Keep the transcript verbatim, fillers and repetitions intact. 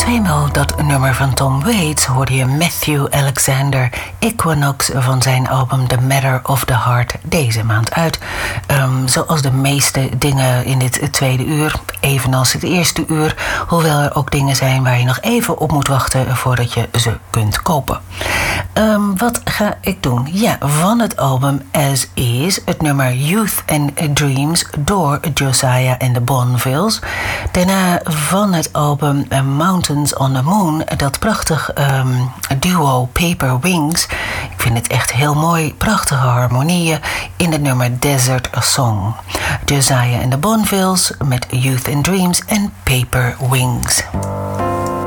Tweemaal dat nummer van Tom Waits hoorde je Matthew Alexander Equinox van zijn album The Matter of the Heart deze maand uit. Um, zoals de meeste dingen in dit tweede uur, evenals het eerste uur, hoewel er ook dingen zijn waar je nog even op moet wachten voordat je ze kunt kopen. Um, wat ga ik doen? Ja, van het album As Is, het nummer Youth and Dreams door Josiah and the Bonvilles. Daarna van het album Mountains on the Moon, dat prachtig um, duo Paper Wings. Ik vind het echt heel mooi, prachtige harmonieën in het nummer Desert Song. Josiah and the Bonvilles met Youth and Dreams en Paper Wings.